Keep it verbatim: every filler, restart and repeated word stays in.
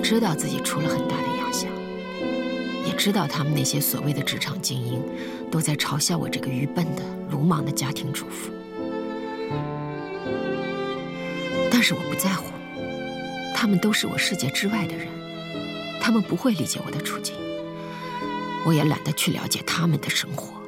知道自己出了很大的洋相，也知道他们那些所谓的职场精英都在嘲笑我这个愚笨的、鲁莽的家庭主妇。但是我不在乎，他们都是我世界之外的人，他们不会理解我的处境，我也懒得去了解他们的生活。